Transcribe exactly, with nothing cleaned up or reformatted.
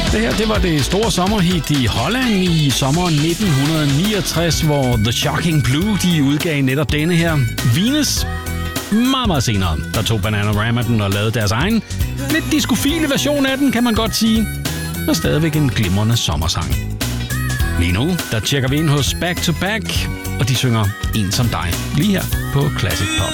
Det her, det var det store sommerhit i Holland i sommeren nitten niogtres, hvor The Shocking Blue, de udgav netop denne her. Venus. Meget, meget senere, der tog Bananarama den og lavede deres egen, lidt diskofile version af den, kan man godt sige. Og stadigvæk en glimrende sommersang. Lige nu, der tjekker vi ind hos Back to Back, og de synger En som dig, lige her på Classic Pop.